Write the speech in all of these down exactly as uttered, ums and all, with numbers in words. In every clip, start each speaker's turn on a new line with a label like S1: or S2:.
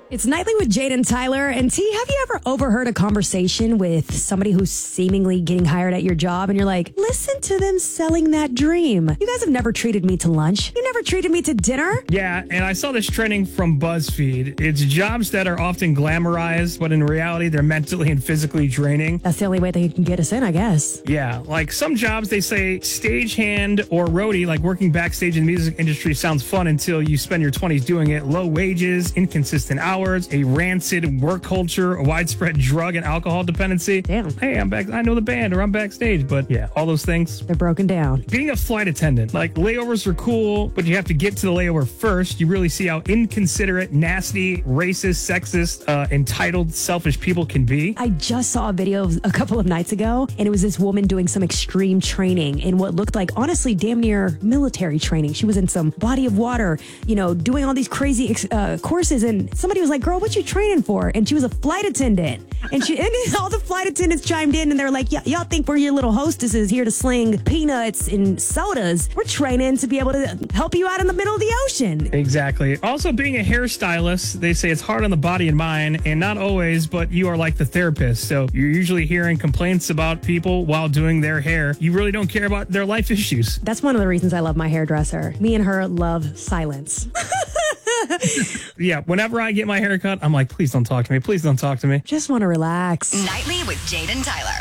S1: It's Nightly with Jade and Tyler. And T, have you ever overheard a conversation with somebody who's seemingly getting hired at your job and you're like, listen to them selling that dream. You guys have never treated me to lunch. You never treated me to dinner.
S2: Yeah, and I saw this trending from BuzzFeed. It's jobs that are often glamorized, but in reality, they're mentally and physically draining.
S1: That's the only way they can get us in, I guess.
S2: Yeah, like some jobs, they say stagehand or roadie, like working backstage in the music industry sounds fun until you spend your twenties doing it. Low wages, inconsistent hours. Hours, a rancid work culture, a widespread drug and alcohol dependency.
S1: Damn.
S2: Hey, I'm back. I know the band, or I'm backstage. But yeah, all those things.
S1: They're broken down.
S2: Being a flight attendant, like layovers are cool, but you have to get to the layover first. You really see how inconsiderate, nasty, racist, sexist, uh, entitled, selfish people can be.
S1: I just saw a video a couple of nights ago, and it was this woman doing some extreme training in what looked like, honestly, damn near military training. She was in some body of water, you know, doing all these crazy uh, courses, and somebody was like, girl, what you training for? And she was a flight attendant. And she and all the flight attendants chimed in and they're like, y'all think we're your little hostesses here to sling peanuts and sodas. We're training to be able to help you out in the middle of the ocean.
S2: Exactly. Also, being a hairstylist, they say it's hard on the body and mind, and not always, but you are like the therapist. So you're usually hearing complaints about people while doing their hair. You really don't care about their life issues.
S1: That's one of the reasons I love my hairdresser. Me and her love silence.
S2: Yeah, whenever I get my hair cut, I'm like, please don't talk to me. Please don't talk to me.
S1: Just want to relax.
S3: Nightly with Jade and Tyler.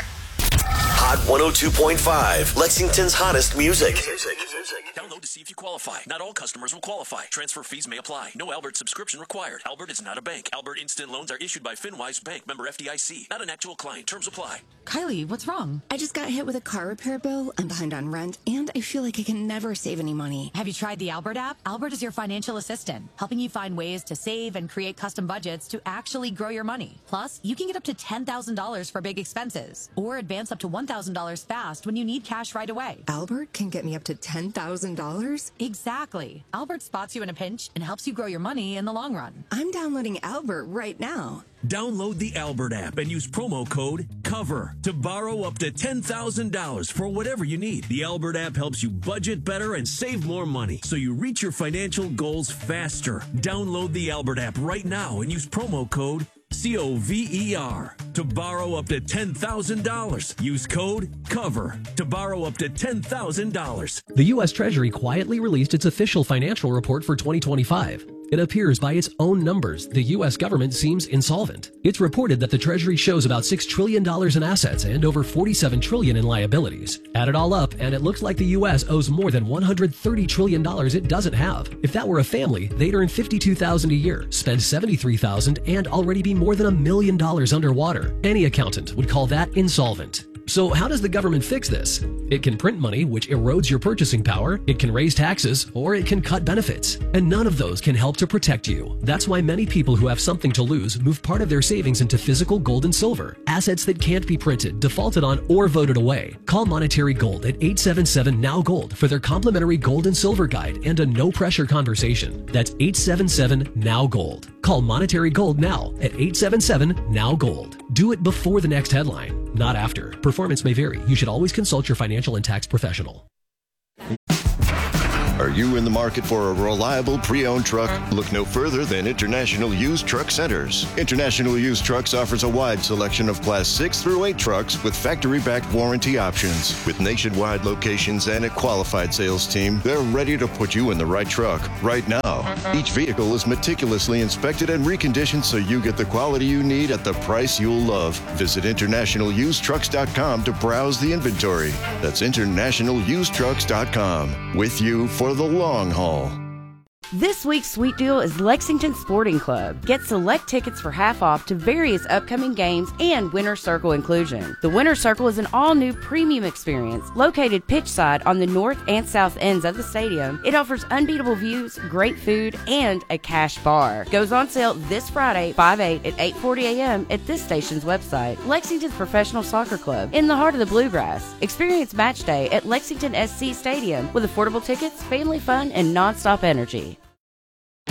S4: Hot one oh two point five, Lexington's hottest music.
S5: Download to see if you qualify. Not all customers will qualify. Transfer fees may apply. No Albert subscription required. Albert is not a bank. Albert Instant Loans are issued by FinWise Bank, member F D I C. Not an actual client. Terms apply.
S6: Kylie, what's wrong?
S7: I just got hit with a car repair bill. I'm behind on rent, and I feel like I can never save any money.
S6: Have you tried the Albert app? Albert is your financial assistant, helping you find ways to save and create custom budgets to actually grow your money. Plus, you can get up to ten thousand dollars for big expenses, or advance up to one thousand dollars fast when you need cash right away.
S7: Albert can get me up to ten thousand dollars?
S6: Exactly. Albert spots you in a pinch and helps you grow your money in the long run.
S7: I'm downloading Albert right now.
S5: Download the Albert app and use promo code COVER to borrow up to ten thousand dollars for whatever you need. The Albert app helps you budget better and save more money, so you reach your financial goals faster. Download the Albert app right now and use promo code C O V E R to borrow up to ten thousand dollars. Use code COVER to borrow up to ten thousand dollars.
S8: The U S Treasury quietly released its official financial report for twenty twenty-five. It appears by its own numbers, the U S government seems insolvent. It's reported that the Treasury shows about six trillion dollars in assets and over forty-seven trillion dollars in liabilities. Add it all up, and it looks like the U S owes more than one hundred thirty trillion dollars it doesn't have. If that were a family, they'd earn fifty-two thousand dollars a year, spend seventy-three thousand dollars, and already be more than a million dollars underwater. Any accountant would call that insolvent. So how does the government fix this? It can print money, which erodes your purchasing power, it can raise taxes, or it can cut benefits. And none of those can help to protect you. That's why many people who have something to lose move part of their savings into physical gold and silver, assets that can't be printed, defaulted on, or voted away. Call Monetary Gold at eight seven seven N O W Gold for their complimentary gold and silver guide and a no-pressure conversation. That's eight seven seven N O W Gold. Call Monetary Gold now at eight seven seven N O W Gold. Do it before the next headline, not after. Performance may vary. You should always consult your financial and tax professional.
S4: Are you in the market for a reliable pre-owned truck? Look no further than International Used Truck Centers. International Used Trucks offers a wide selection of Class six through eight trucks with factory-backed warranty options. With nationwide locations and a qualified sales team, they're ready to put you in the right truck right now. Each vehicle is meticulously inspected and reconditioned so you get the quality you need at the price you'll love. Visit international used trucks dot com to browse the inventory. That's international used trucks dot com. With you for the long haul.
S9: This week's sweet deal is Lexington Sporting Club. Get select tickets for half off to various upcoming games and Winter Circle inclusion. The Winter Circle is an all-new premium experience located pitchside on the north and south ends of the stadium. It offers unbeatable views, great food, and a cash bar. Goes on sale this Friday, five eight at eight forty a.m. at this station's website. Lexington's Professional Soccer Club in the heart of the Bluegrass. Experience match day at Lexington S C Stadium with affordable tickets, family fun, and nonstop energy.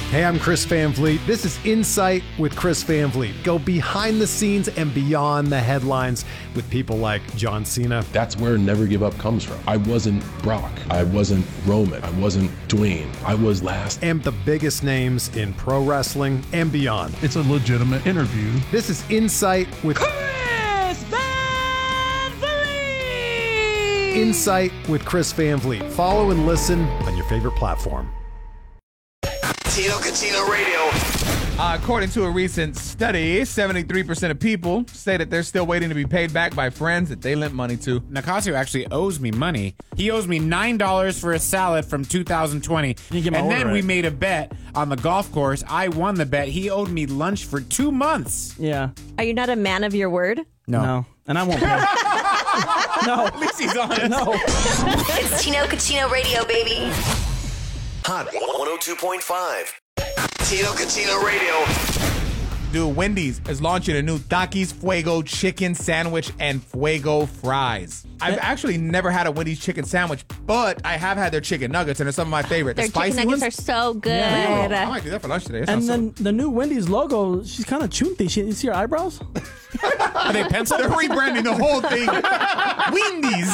S10: Hey, I'm Chris Van Vliet. This is Insight with Chris Van Vliet. Go behind the scenes and beyond the headlines with people like John Cena.
S11: That's where Never Give Up comes from. I wasn't Brock. I wasn't Roman. I wasn't Dwayne. I was last.
S10: And the biggest names in pro wrestling and beyond.
S12: It's a legitimate interview.
S10: This is Insight with
S13: Chris Van Vliet.
S10: Insight with Chris Van Vliet. Follow and listen on your favorite platform.
S14: Tino Cucino Radio.
S15: Uh, according to a recent study, seventy-three percent of people say that they're still waiting to be paid back by friends that they lent money to.
S16: Nicasio actually owes me money. He owes me nine dollars for a salad from two thousand twenty. And then we made a bet on the golf course. I won the bet. He owed me lunch for two months.
S17: Yeah.
S18: Are you not a man of your word?
S17: No. No. And I won't pay. No.
S15: At least he's honest.
S17: No.
S3: It's Tino Cucino Radio, baby.
S14: Hot one oh two point five. Tino Cucino Radio.
S15: Dude, Wendy's is launching a new Takis Fuego chicken sandwich and Fuego fries. I've actually never had a Wendy's chicken sandwich, but I have had their chicken nuggets, and they're some of my favorites.
S18: Their
S15: the spicy
S18: chicken nuggets
S15: ones
S18: are so good.
S15: Yeah. Oh, I might do that for lunch today. That
S17: And
S15: sounds
S17: then the new Wendy's logo, she's kind of chunty. She, you see her eyebrows?
S15: Are they pencil? They're rebranding the whole thing. Wendy's.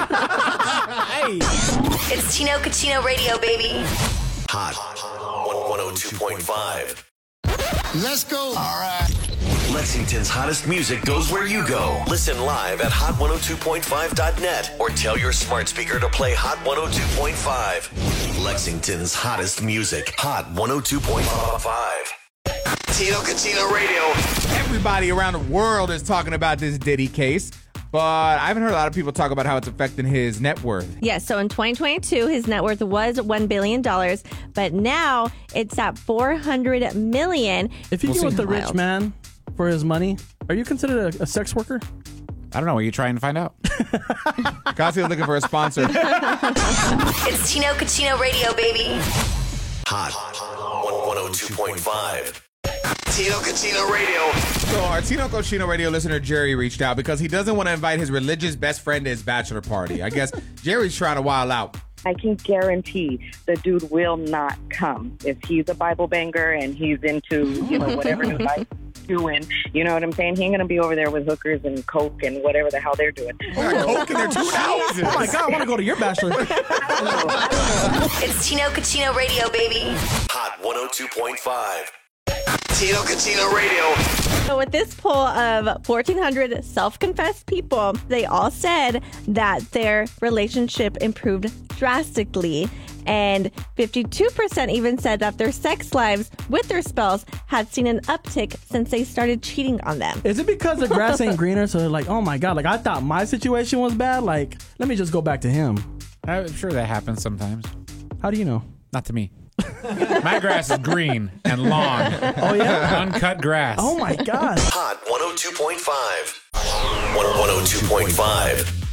S3: Hey. It's Tino Cucino Radio, baby.
S14: Hot one oh two point five. Let's go. All right. Lexington's hottest music goes where you go. Listen live at hot one oh two point five dot net or tell your smart speaker to play Hot one oh two point five. Lexington's hottest music. Hot one oh two point five. Tino Cucino Radio.
S15: Everybody around the world is talking about this Diddy case, but I haven't heard a lot of people talk about how it's affecting his net worth.
S18: Yes, so in twenty twenty-two, his net worth was one billion dollars, but now it's at four hundred million dollars.
S17: If you
S18: We'll
S17: go with
S18: see.
S17: the rich
S18: Wild.
S17: man for his money, are you considered a, a sex worker?
S16: I don't know. Are you trying to find out?
S15: Cassio's looking for a sponsor.
S3: It's Tino Cucino Radio, baby.
S14: Hot one oh two point five. Tino Cucino Radio.
S15: So our Tino Cucino Radio listener Jerry reached out because he doesn't want to invite his religious best friend to his bachelor party. I guess Jerry's trying to wild out.
S19: I can guarantee the dude will not come. If he's a Bible banger and he's into, you know, whatever the Bible's doing, you know what I'm saying? He ain't going to be over there with hookers and coke and whatever the hell they're doing.
S15: Coke in their two
S17: Oh my God, I want to go to your bachelor.
S3: It's Tino Cucino Radio, baby.
S14: Hot one oh two point five. Tino Cucino Radio.
S18: So with this poll of fourteen hundred self-confessed people, they all said that their relationship improved drastically. And fifty-two percent even said that their sex lives with their spouse had seen an uptick since they started cheating on them.
S17: Is it because the grass ain't greener? So they're like, oh my God, like I thought my situation was bad. Like, let me just go back to him.
S16: I'm sure that happens sometimes.
S17: How do you know?
S16: Not to me. My grass is green and long.
S17: Oh, yeah?
S16: Uncut grass.
S17: Oh, my God.
S14: Hot one oh two point five. one oh two point five.